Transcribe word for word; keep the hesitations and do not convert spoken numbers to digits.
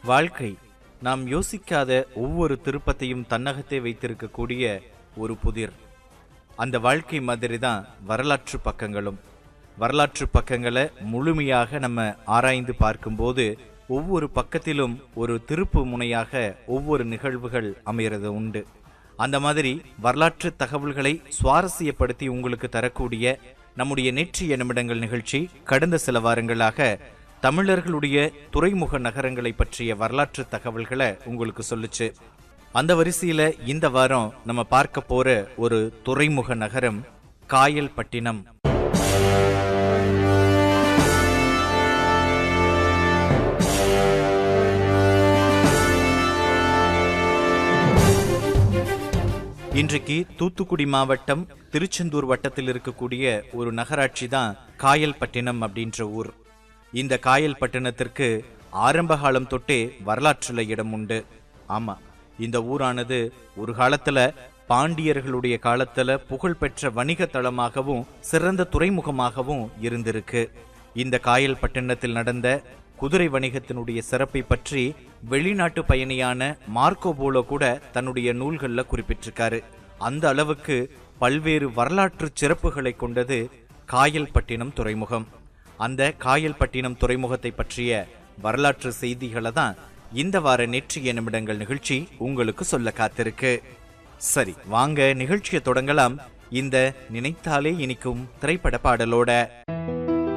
வாழ்க்கை நாம் யோசிக்காத ஒவ்வொரு திருப்பத்தையும் தன்னகத்தே வைத்திருக்கக்கூடிய ஒரு புதிர். அந்த வாழ்க்கை மாதிரி தான் வரலாற்று பக்கங்களும். வரலாற்று பக்கங்களை முழுமையாக நம்ம ஆராய்ந்து பார்க்கும்போது ஒவ்வொரு பக்கத்திலும் ஒரு திருப்பு முனையாக ஒவ்வொரு நிகழ்வுகள் அமைகிறது உண்டு. அந்த மாதிரி வரலாற்று தகவல்களை சுவாரஸ்யப்படுத்தி உங்களுக்கு தரக்கூடிய நம்முடைய நேற்றைய நிமிடங்கள் நிகழ்ச்சி கடந்த சில வாரங்களாக தமிழர்களுடைய துறைமுக நகரங்களை பற்றிய வரலாற்று தகவல்களை உங்களுக்கு சொல்லுச்சு. அந்த வரிசையில இந்த வாரம் நம்ம பார்க்க போற ஒரு துறைமுக நகரம் காயல்பட்டினம். இன்றைக்கு தூத்துக்குடி மாவட்டம் திருச்செந்தூர் வட்டத்தில் இருக்கக்கூடிய ஒரு நகராட்சி தான் காயல்பட்டினம் அப்படின்ற ஊர். இந்த காயல்பட்டினத்திற்கு ஆரம்ப காலம் தொட்டே வரலாற்றுல இடம் உண்டு. ஆமா, இந்த ஊரானது ஒரு காலத்துல பாண்டியர்களுடைய காலத்துல புகழ்பெற்ற வணிக தளமாகவும் சிறந்த துறைமுகமாகவும் இருந்திருக்கு. இந்த காயல்பட்டினத்தில் நடந்த குதிரை வணிகத்தினுடைய சிறப்பை பற்றி வெளிநாட்டு பயணியான மார்க்கோ போலோ கூட தன்னுடைய நூல்கள்ல குறிப்பிட்டிருக்காரு. அந்த அளவுக்கு பல்வேறு வரலாற்று சிறப்புகளை கொண்டது காயல்பட்டினம் துறைமுகம். அந்த காயல்பட்டினம் துறைமுகத்தை பற்றிய வரலாற்று செய்திகளை தான் இந்த வார நேற்றைய நிமிடங்கள் நிகழ்ச்சி உங்களுக்கு சொல்ல காத்திருக்கு. சரி, வாங்க நிகழ்ச்சியை தொடங்கலாம் இந்த நினைத்தாலே இனிக்கும் திரைப்பட பாடலோட.